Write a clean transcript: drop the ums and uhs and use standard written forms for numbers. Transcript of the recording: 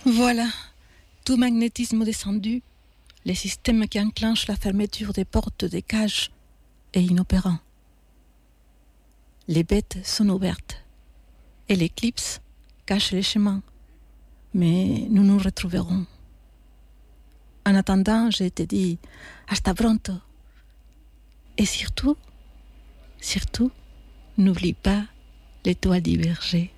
Voilà, tout magnétisme descendu, les systèmes qui enclenchent la fermeture des portes des cages est inopérant. Les bêtes sont ouvertes et l'éclipse cache les chemins, mais nous nous retrouverons. En attendant, je te dis hasta pronto. Et surtout, n'oublie pas l'étoile divergée.